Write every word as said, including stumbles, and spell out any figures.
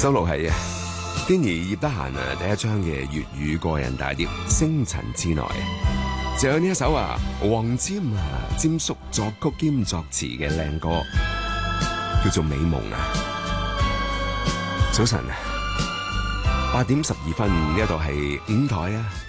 收錄係啊，堅兒葉德嫻啊第一張嘅粵語個人大碟《星塵之內》，仲有呢一首啊黃霑啊霑叔作曲兼作詞嘅靚歌，叫做《美夢》啊。早晨啊，八點十二分，呢一度係五台啊。